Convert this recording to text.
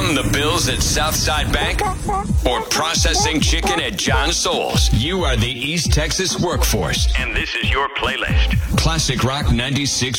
Counting the bills at Southside Bank? Or processing chicken at John Souls? You are the East Texas workforce. And this is your playlist. Classic Rock 96.